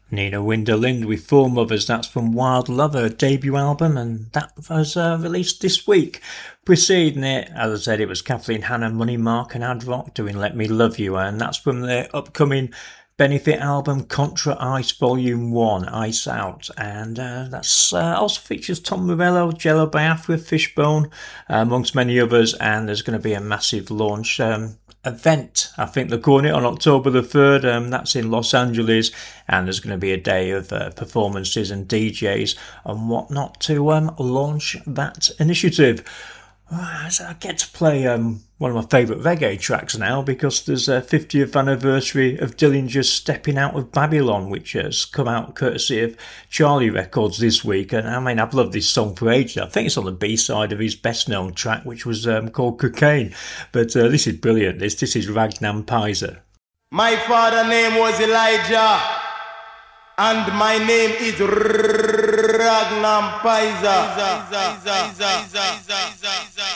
Nina Winderlind with Four Mothers, that's from Wild Love, her debut album, and that was released this week. Preceding it, as I said, it was Kathleen Hanna, Money Mark and Ad Rock doing Let Me Love You, and that's from their upcoming benefit album Contra Ice Volume 1, Ice Out, and that's also features Tom Morello, Jello Biafra, Fishbone, amongst many others, and there's going to be a massive launch event. I think they're calling it on October the 3rd. That's in Los Angeles, and there's going to be a day of performances and DJs and whatnot to launch that initiative. I get to play one of my favourite reggae tracks now because there's a 50th anniversary of Dillinger's Stepping Out of Babylon, which has come out courtesy of Charlie Records this week. And I mean, I've loved this song for ages. I think it's on the B-side of his best-known track, which was called Cocaine. But this is brilliant. This is Ragnar Paiser. My father's name was Elijah, and my name is Ragnar Paiser.